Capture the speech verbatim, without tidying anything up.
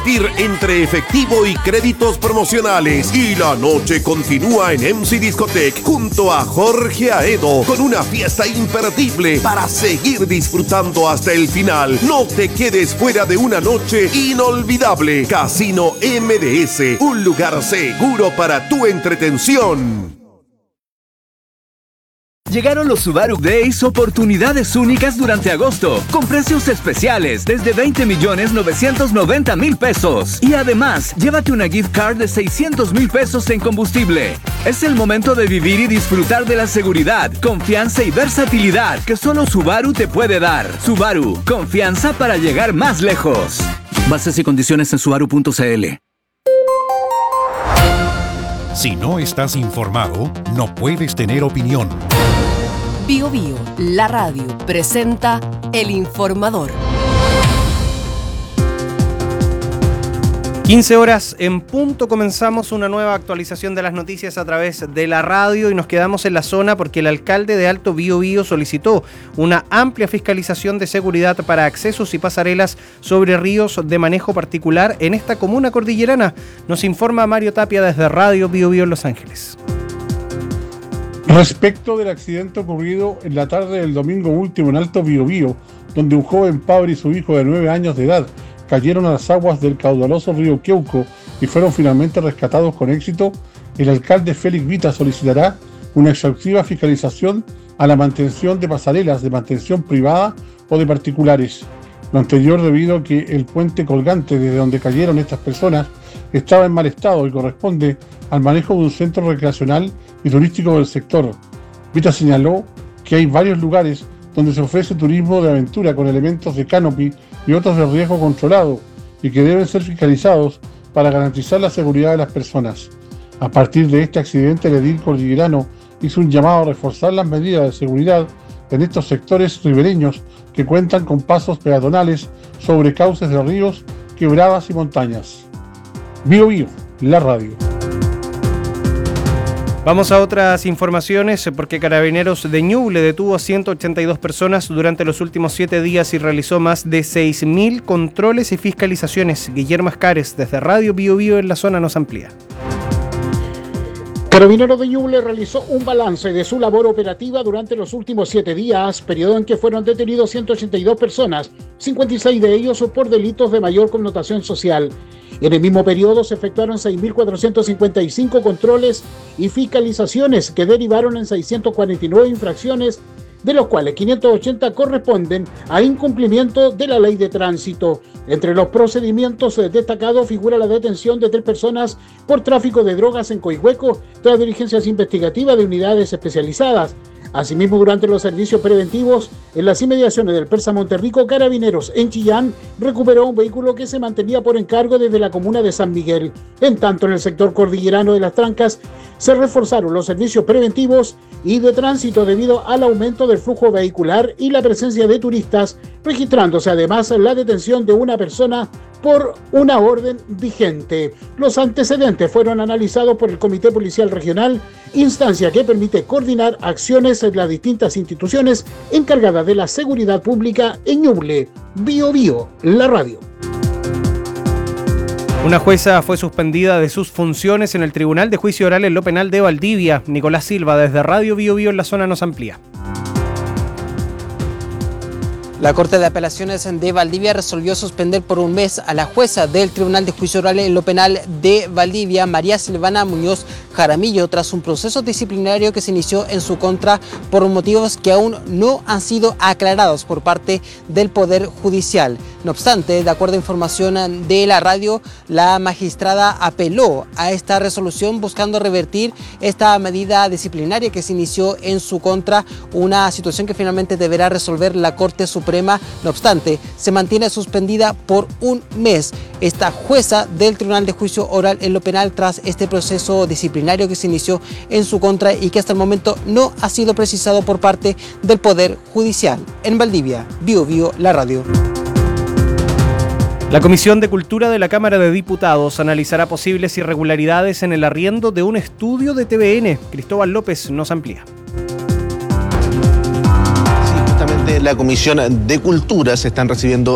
competir entre efectivo y créditos promocionales. Y la noche continúa en M C Discotech junto a Jorge Aedo con una fiesta imperdible para seguir disfrutando hasta el final. No te quedes fuera de una noche inolvidable. Casino M D S, un lugar seguro para tu entretención. Llegaron los Subaru Days, oportunidades únicas durante agosto, con precios especiales desde veinte millones novecientos noventa mil pesos. Y además, llévate una gift card de seiscientos mil pesos en combustible. Es el momento de vivir y disfrutar de la seguridad, confianza y versatilidad que solo Subaru te puede dar. Subaru, confianza para llegar más lejos. Bases y condiciones en subaru punto c l. Si no estás informado, no puedes tener opinión. Bio Bio, la radio, presenta El Informador. quince horas en punto, comenzamos una nueva actualización de las noticias a través de la radio y nos quedamos en la zona porque el alcalde de Alto Biobío solicitó una amplia fiscalización de seguridad para accesos y pasarelas sobre ríos de manejo particular en esta comuna cordillerana. Nos informa Mario Tapia desde Radio Bio Bio en Los Ángeles. Respecto del accidente ocurrido en la tarde del domingo último en Alto Biobío, donde un joven padre y su hijo de nueve años de edad cayeron a las aguas del caudaloso río Queuco y fueron finalmente rescatados con éxito, el alcalde Félix Vita solicitará una exhaustiva fiscalización a la mantención de pasarelas de mantención privada o de particulares. Lo anterior debido a que el puente colgante desde donde cayeron estas personas estaba en mal estado y corresponde al manejo de un centro recreacional y turístico del sector. Vita señaló que hay varios lugares donde se ofrece turismo de aventura con elementos de canopy y otros de riesgo controlado y que deben ser fiscalizados para garantizar la seguridad de las personas. A partir de este accidente, el edil cordillerano hizo un llamado a reforzar las medidas de seguridad en estos sectores ribereños que cuentan con pasos peatonales sobre cauces de ríos, quebradas y montañas. Bio Bio, la radio. Vamos a otras informaciones porque Carabineros de Ñuble detuvo a ciento ochenta y dos personas durante los últimos siete días y realizó más de seis mil controles y fiscalizaciones. Guillermo Escares, desde Radio Bio Bio en la zona, nos amplía. Carabineros de Ñuble realizó un balance de su labor operativa durante los últimos siete días, periodo en que fueron detenidos ciento ochenta y dos personas, cincuenta y seis de ellos por delitos de mayor connotación social. En el mismo periodo se efectuaron seis mil cuatrocientos cincuenta y cinco controles y fiscalizaciones que derivaron en seiscientas cuarenta y nueve infracciones, de los cuales quinientos ochenta corresponden a incumplimiento de la ley de tránsito. Entre los procedimientos destacados figura la detención de tres personas por tráfico de drogas en Coihueco tras diligencias investigativas de unidades especializadas. Asimismo, durante los servicios preventivos en las inmediaciones del Persa Monterrico, Carabineros en Chillán recuperó un vehículo que se mantenía por encargo desde la comuna de San Miguel. En tanto, en el sector cordillerano de Las Trancas se reforzaron los servicios preventivos y de tránsito debido al aumento del flujo vehicular y la presencia de turistas, registrándose además la detención de una persona por una orden vigente. Los antecedentes fueron analizados por el Comité Policial Regional, instancia que permite coordinar acciones en las distintas instituciones encargadas de la seguridad pública en Ñuble. Bio Bio, la radio. Una jueza fue suspendida de sus funciones en el Tribunal de Juicio Oral en lo Penal de Valdivia. Nicolás Silva, desde Radio Bio Bio en la zona, nos amplía. La Corte de Apelaciones de Valdivia resolvió suspender por un mes a la jueza del Tribunal de Juicio Oral en lo Penal de Valdivia, María Silvana Muñoz Jaramillo, tras un proceso disciplinario que se inició en su contra por motivos que aún no han sido aclarados por parte del Poder Judicial. No obstante, de acuerdo a información de la radio, la magistrada apeló a esta resolución buscando revertir esta medida disciplinaria que se inició en su contra, una situación que finalmente deberá resolver la Corte Suprema. No obstante, se mantiene suspendida por un mes esta jueza del Tribunal de Juicio Oral en lo Penal tras este proceso disciplinario que se inició en su contra y que hasta el momento no ha sido precisado por parte del Poder Judicial. En Valdivia, Bio Bio, la radio. La Comisión de Cultura de la Cámara de Diputados analizará posibles irregularidades en el arriendo de un estudio de T V N. Cristóbal López nos amplía. La Comisión de Cultura se están recibiendo